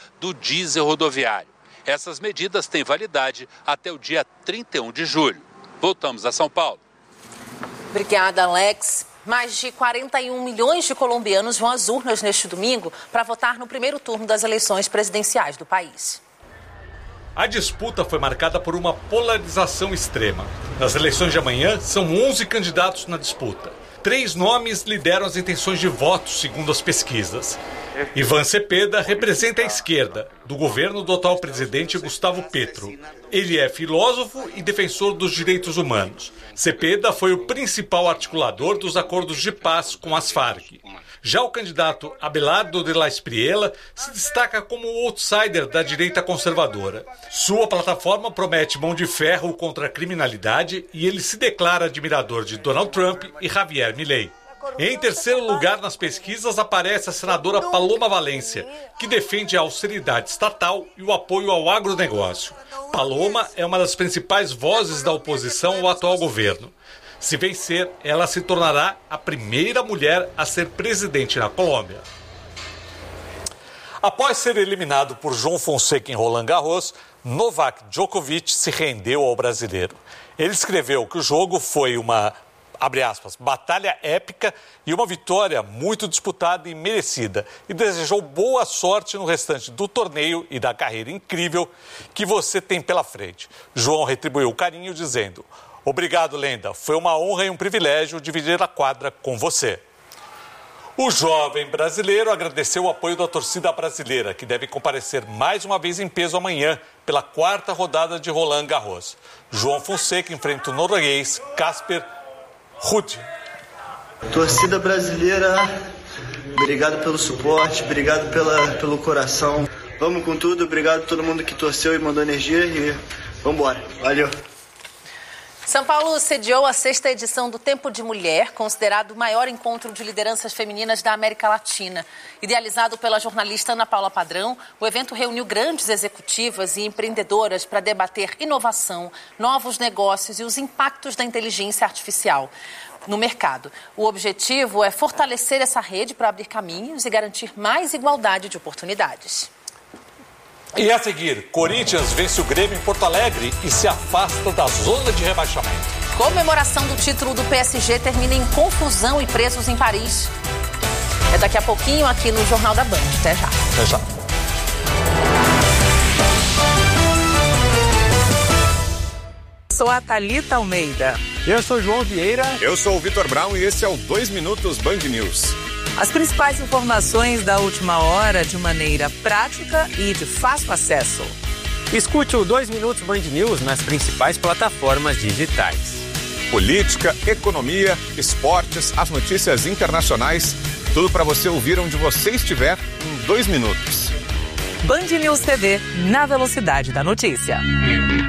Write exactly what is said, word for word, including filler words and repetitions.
do diesel rodoviário. Essas medidas têm validade até o dia trinta e um de julho. Voltamos a São Paulo. Obrigada, Alex. Mais de quarenta e um milhões de colombianos vão às urnas neste domingo para votar no primeiro turno das eleições presidenciais do país. A disputa foi marcada por uma polarização extrema. Nas eleições de amanhã, são onze candidatos na disputa. Três nomes lideram as intenções de voto, segundo as pesquisas. Iván Cepeda representa a esquerda, do governo do atual presidente Gustavo Petro. Ele é filósofo e defensor dos direitos humanos. Cepeda foi o principal articulador dos acordos de paz com as Farc. Já o candidato Abelardo de la Espriella se destaca como o outsider da direita conservadora. Sua plataforma promete mão de ferro contra a criminalidade e ele se declara admirador de Donald Trump e Javier Milei. Em terceiro lugar nas pesquisas aparece a senadora Paloma Valência, que defende a austeridade estatal e o apoio ao agronegócio. Paloma é uma das principais vozes da oposição ao atual governo. Se vencer, ela se tornará a primeira mulher a ser presidente na Colômbia. Após ser eliminado por João Fonseca em Roland Garros, Novak Djokovic se rendeu ao brasileiro. Ele escreveu que o jogo foi uma, abre aspas, batalha épica e uma vitória muito disputada e merecida, e desejou boa sorte no restante do torneio e da carreira incrível que você tem pela frente. João retribuiu o carinho dizendo: obrigado, lenda. Foi uma honra e um privilégio dividir a quadra com você. O jovem brasileiro agradeceu o apoio da torcida brasileira, que deve comparecer mais uma vez em peso amanhã, pela quarta rodada de Roland Garros. João Fonseca enfrenta o norueguês Casper Ruud. Torcida brasileira, obrigado pelo suporte, obrigado pela, pelo coração. Vamos com tudo, obrigado a todo mundo que torceu e mandou energia e vamos embora. Valeu. São Paulo sediou a sexta edição do Tempo de Mulher, considerado o maior encontro de lideranças femininas da América Latina. Idealizado pela jornalista Ana Paula Padrão, o evento reuniu grandes executivas e empreendedoras para debater inovação, novos negócios e os impactos da inteligência artificial no mercado. O objetivo é fortalecer essa rede para abrir caminhos e garantir mais igualdade de oportunidades. E a seguir, Corinthians vence o Grêmio em Porto Alegre e se afasta da zona de rebaixamento. Comemoração do título do P S G termina em confusão e presos em Paris. É daqui a pouquinho aqui no Jornal da Band. Até já. Até já. Sou a Thalita Almeida. Eu sou João Vieira. Eu sou o Vitor Brown e esse é o dois Minutos Band News. As principais informações da última hora de maneira prática e de fácil acesso. Escute o dois Minutos Band News nas principais plataformas digitais. Política, economia, esportes, as notícias internacionais, tudo para você ouvir onde você estiver em dois minutos. Band News T V, na velocidade da notícia.